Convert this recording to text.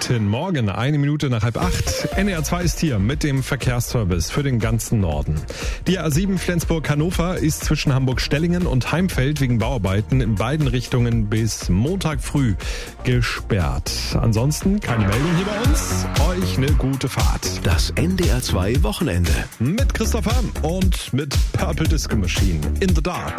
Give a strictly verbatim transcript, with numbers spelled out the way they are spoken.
Guten Morgen, eine Minute nach halb acht. N R zwei ist hier mit dem Verkehrsservice für den ganzen Norden. Die A sieben Flensburg-Hannover ist zwischen Hamburg-Stellingen und Heimfeld wegen Bauarbeiten in beiden Richtungen bis Montag früh gesperrt. Ansonsten keine Meldung hier bei uns. Euch eine gute Fahrt. Das N D R zwei Wochenende. Mit Christopher und mit Purple Disco Machine. In the Dark.